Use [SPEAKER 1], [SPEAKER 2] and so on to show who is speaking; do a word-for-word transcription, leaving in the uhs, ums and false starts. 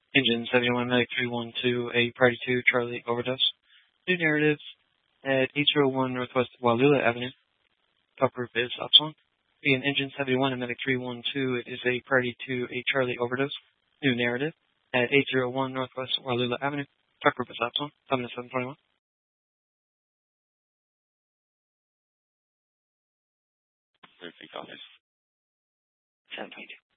[SPEAKER 1] Engine seventy-one, Medic three one two, a Party two, Charlie overdose. New narratives at eight oh one Northwest Wallula Avenue. Top group is Upsong. Being Engine seventy-one and Medic three one two, it is a Party two, a Charlie overdose. New narrative at eight oh one Northwest Wallula Avenue. Top group is Upsong. Coming to seven twenty-one.
[SPEAKER 2] Perfect, office.
[SPEAKER 1] seven twenty-two.